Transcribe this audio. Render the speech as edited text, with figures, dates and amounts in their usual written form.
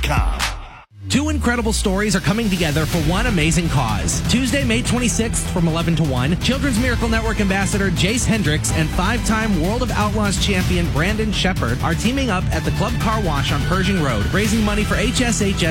CharityMobile.com. Two incredible stories are coming together for one amazing cause. Tuesday, May 26th from 11 to 1, Children's Miracle Network Ambassador Jace Hendricks and 5-time World of Outlaws champion Brandon Shepard are teaming up at the Club Car Wash on Pershing Road, raising money for HSHS